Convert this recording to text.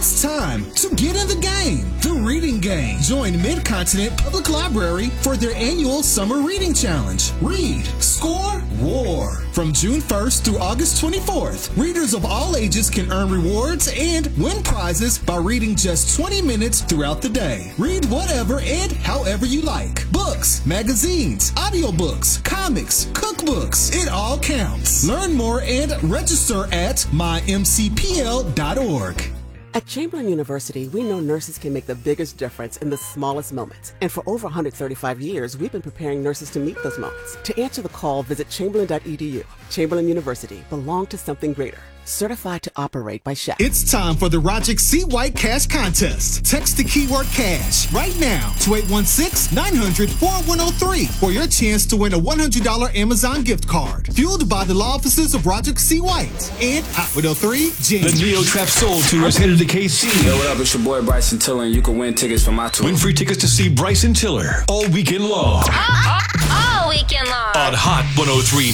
It's time to get in the game. The Reading Game. Join Mid-Continent Public Library for their annual Summer Reading Challenge. Read, score, war. From June 1st through August 24th, readers of all ages can earn rewards and win prizes by reading just 20 minutes throughout the day. Read whatever and however you like. Books, magazines, audiobooks, comics, cookbooks. It all counts. Learn more and register at mymcpl.org. At Chamberlain University, we know nurses can make the biggest difference in the smallest moments. And for over 135 years, we've been preparing nurses to meet those moments. To answer the call, visit chamberlain.edu. Chamberlain University, belong to something greater. Certified to operate by Chef. It's time for the Roger C. White Cash Contest. Text the keyword cash right now to 816-900-4103 for your chance to win a $100 Amazon gift card. Fueled by the law offices of Roger C. White and Hot 103 James. The Neo Trap Soul Tour is headed to KC. Yo, what up? It's your boy Bryson Tiller, and you can win tickets for my tour. Win free tickets to see Bryson Tiller all weekend long. All weekend long. On Hot 103.9